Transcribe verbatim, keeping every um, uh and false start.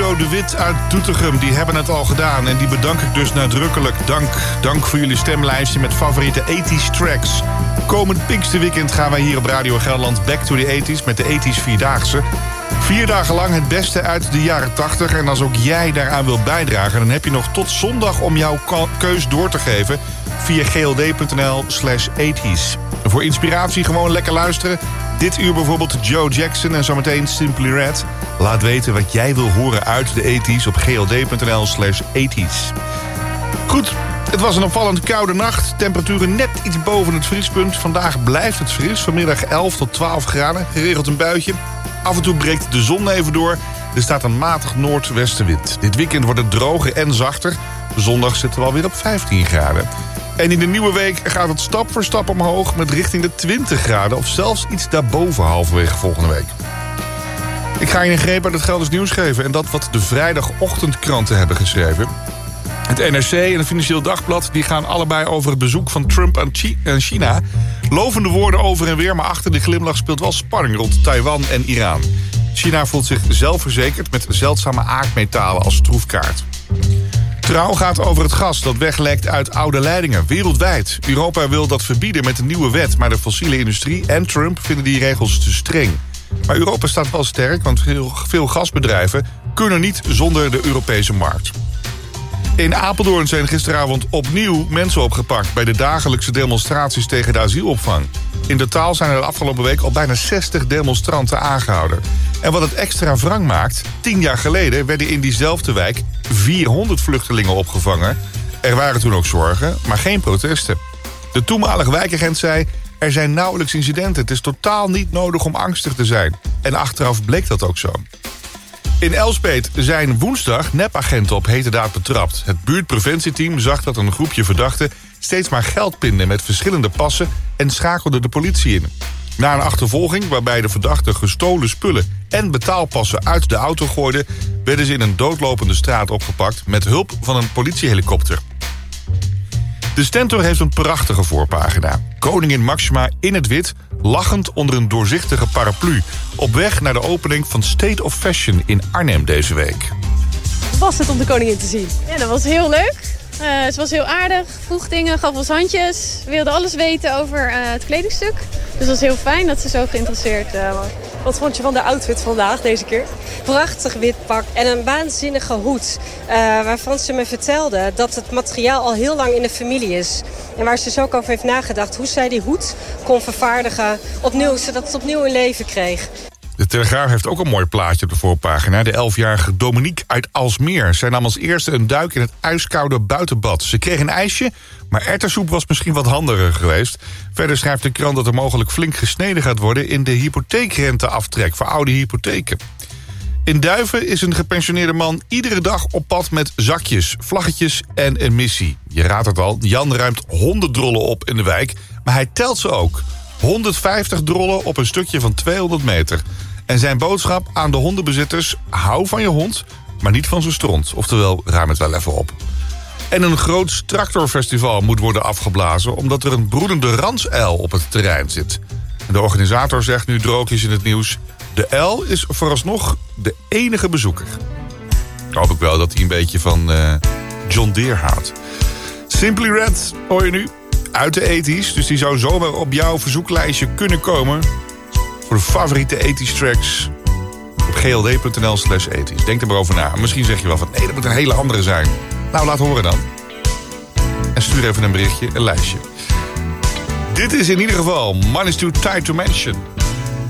Studio De Wit uit Doetinchem. Die hebben het al gedaan en die bedank ik dus nadrukkelijk. Dank, dank voor jullie stemlijstje met favoriete tachtig tracks. Komend Pinksterweekend gaan wij hier op Radio Gelderland back to the tachtig met de tachtig Vierdaagse. Vier dagen lang het beste uit de jaren tachtig. En als ook jij daaraan wil bijdragen, dan heb je nog tot zondag om jouw keus door te geven via gld.nl slash tachtig. Voor inspiratie gewoon lekker luisteren. Dit uur bijvoorbeeld Joe Jackson en zometeen Simply Red. Laat weten wat jij wil horen uit de tachtig op gld.nl slash tachtig. Goed, het was een opvallend koude nacht. Temperaturen net iets boven het vriespunt. Vandaag blijft het fris. Vanmiddag elf tot twaalf graden. Geregeld een buitje. Af en toe breekt de zon even door. Er staat een matig noordwestenwind. Dit weekend wordt het droger en zachter. Zondag zitten we alweer op vijftien graden. En in de nieuwe week gaat het stap voor stap omhoog met richting de twintig graden... of zelfs iets daarboven halverwege volgende week. Ik ga je een greep uit het Gelders nieuws geven... en dat wat de vrijdagochtendkranten hebben geschreven. Het N R C en het Financieel Dagblad die gaan allebei over het bezoek van Trump aan China. Lovende woorden over en weer, maar achter de glimlach speelt wel spanning rond Taiwan en Iran. China voelt zich zelfverzekerd met zeldzame aardmetalen als troefkaart. Trouw gaat over het gas dat weglekt uit oude leidingen, wereldwijd. Europa wil dat verbieden met een nieuwe wet, maar de fossiele industrie en Trump vinden die regels te streng. Maar Europa staat wel sterk, want veel, veel gasbedrijven kunnen niet zonder de Europese markt. In Apeldoorn zijn gisteravond opnieuw mensen opgepakt bij de dagelijkse demonstraties tegen de asielopvang. In totaal zijn er de afgelopen week al bijna zestig demonstranten aangehouden. En wat het extra wrang maakt, tien jaar geleden werden in diezelfde wijk vierhonderd vluchtelingen opgevangen. Er waren toen ook zorgen, maar geen protesten. De toenmalige wijkagent zei, er zijn nauwelijks incidenten. Het is totaal niet nodig om angstig te zijn. En achteraf bleek dat ook zo. In Elspeet zijn woensdag nepagenten op heterdaad betrapt. Het buurtpreventieteam zag dat een groepje verdachten steeds maar geld pinden met verschillende passen en schakelde de politie in. Na een achtervolging waarbij de verdachten gestolen spullen en betaalpassen uit de auto gooiden, werden ze in een doodlopende straat opgepakt met hulp van een politiehelikopter. De Stentor heeft een prachtige voorpagina. Koningin Máxima in het wit, lachend onder een doorzichtige paraplu, op weg naar de opening van State of Fashion in Arnhem deze week. Hoe was het om de koningin te zien? Ja, dat was heel leuk. Uh, ze was heel aardig, vroeg dingen, gaf ons handjes. Wilde alles weten over uh, het kledingstuk. Dus het was heel fijn dat ze zo geïnteresseerd uh, was. Wat vond je van de outfit vandaag, deze keer? Prachtig wit pak en een waanzinnige hoed. Uh, waarvan ze me vertelde dat het materiaal al heel lang in de familie is. En waar ze dus ook over heeft nagedacht hoe zij die hoed kon vervaardigen. Opnieuw, zodat het opnieuw een leven kreeg. De Telegraaf heeft ook een mooi plaatje op de voorpagina. De elfjarige Dominique uit Alsmeer. Zij nam als eerste een duik in het ijskoude buitenbad. Ze kreeg een ijsje, maar erwtensoep was misschien wat handiger geweest. Verder schrijft de krant dat er mogelijk flink gesneden gaat worden in de hypotheekrenteaftrek voor oude hypotheken. In Duiven is een gepensioneerde man iedere dag op pad met zakjes, vlaggetjes en een missie. Je raadt het al, Jan ruimt honderd drollen op in de wijk, maar hij telt ze ook. honderdvijftig drollen op een stukje van tweehonderd meter. En zijn boodschap aan de hondenbezitters: hou van je hond, maar niet van zijn stront. Oftewel, ruim het wel even op. En een groot tractorfestival moet worden afgeblazen omdat er een broedende ransuil op het terrein zit. De organisator zegt nu droogjes in het nieuws: de uil is vooralsnog de enige bezoeker. Hoop ik wel dat hij een beetje van uh, John Deere houdt. Simply Red hoor je nu. Uit de tachtig, dus die zou zomaar op jouw verzoeklijstje kunnen komen. Voor de favoriete tachtig tracks op gld.nl slash tachtig. Denk er maar over na. Misschien zeg je wel van, nee, dat moet een hele andere zijn. Nou, laat horen dan. En stuur even een berichtje, een lijstje. Dit is in ieder geval Money's Too Tight to Mention.